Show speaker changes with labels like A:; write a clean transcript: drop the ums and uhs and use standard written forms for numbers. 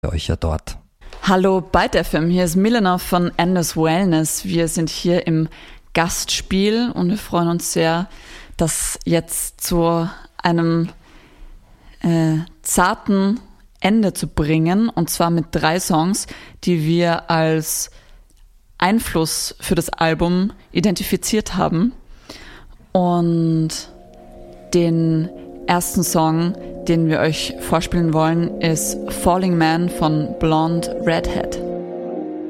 A: euch ja dort.
B: Hallo Byte FM, hier ist Milena von Anders Wellness. Wir sind hier im Gastspiel und wir freuen uns sehr, das jetzt zu einem zarten Ende zu bringen, und zwar mit 3 Songs, die wir als Einfluss für das Album identifiziert haben. Und den ersten Song, den wir euch vorspielen wollen, ist Falling Man von Blonde Redhead.